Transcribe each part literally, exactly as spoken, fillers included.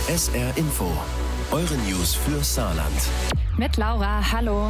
S R Info. Eure News für Saarland. Mit Laura, hallo.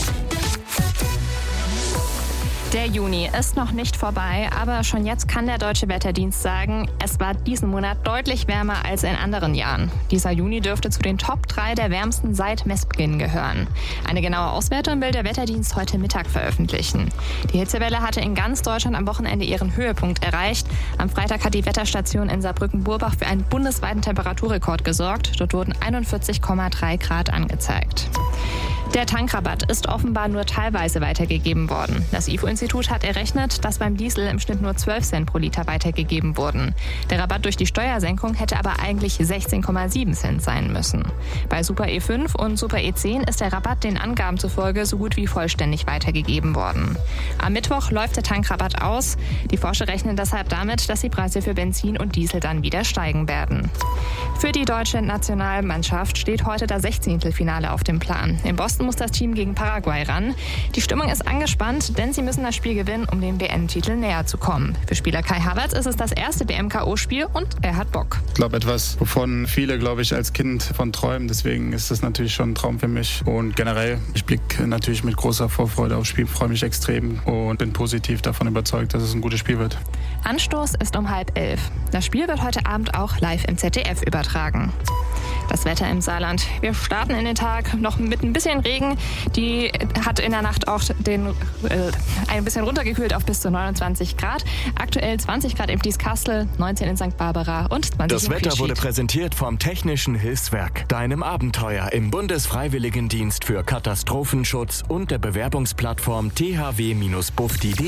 Der Juni ist noch nicht vorbei, aber schon jetzt kann der Deutsche Wetterdienst sagen, es war diesen Monat deutlich wärmer als in anderen Jahren. Dieser Juni dürfte zu den Top drei der wärmsten seit Messbeginn gehören. Eine genaue Auswertung will der Wetterdienst heute Mittag veröffentlichen. Die Hitzewelle hatte in ganz Deutschland am Wochenende ihren Höhepunkt erreicht. Am Freitag hat die Wetterstation in Saarbrücken-Burbach für einen bundesweiten Temperaturrekord gesorgt. Dort wurden einundvierzig Komma drei Grad angezeigt. Der Tankrabatt ist offenbar nur teilweise weitergegeben worden. Das I F O-Institut hat errechnet, dass beim Diesel im Schnitt nur zwölf Cent pro Liter weitergegeben wurden. Der Rabatt durch die Steuersenkung hätte aber eigentlich sechzehn Komma sieben Cent sein müssen. Bei Super E fünf und Super E zehn ist der Rabatt den Angaben zufolge so gut wie vollständig weitergegeben worden. Am Mittwoch läuft der Tankrabatt aus. Die Forscher rechnen deshalb damit, dass die Preise für Benzin und Diesel dann wieder steigen werden. Für die deutsche Nationalmannschaft steht heute das Sechzehntelfinale auf dem Plan. In Boston muss das Team gegen Paraguay ran. Die Stimmung ist angespannt, denn sie müssen das Spiel gewinnen, um dem W M-Titel näher zu kommen. Für Spieler Kai Havertz ist es das erste W M-K O-Spiel und er hat Bock. Ich glaube, etwas, wovon viele, glaube ich, als Kind von träumen. Deswegen ist das natürlich schon ein Traum für mich. Und generell, ich blicke natürlich mit großer Vorfreude aufs Spiel, freue mich extrem und bin positiv davon überzeugt, dass es ein gutes Spiel wird. Anstoß ist um halb elf. Das Spiel wird heute Abend auch live im Z D F übertragen. Das Wetter im Saarland. Wir starten in den Tag noch mit ein bisschen Regen. Die hat in der Nacht auch den, äh, ein bisschen runtergekühlt auf bis zu neunundzwanzig Grad. Aktuell zwanzig Grad im Dieskastel, neunzehn in Sankt Barbara und zwanzig Das in Wetter Krieschied. wurde präsentiert vom Technischen Hilfswerk, deinem Abenteuer im Bundesfreiwilligendienst für Katastrophenschutz und der Bewerbungsplattform t h w Bindestrich buff punkt d e.